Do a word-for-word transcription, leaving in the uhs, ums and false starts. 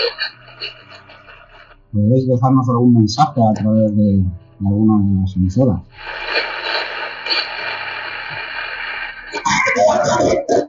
Podéis dejarnos algún mensaje a través de, de alguna de las emisoras.